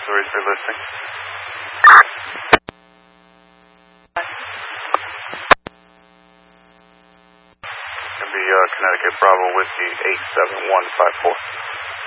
Authorities for listening. Going to be Connecticut Bravo Whiskey 87154.